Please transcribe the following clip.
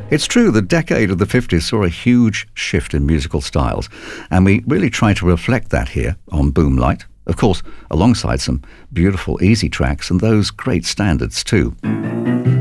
It's true, the decade of the 50s saw a huge shift in musical styles, and we really try to reflect that here on Boomlight. Of course, alongside some beautiful easy tracks and those great standards too.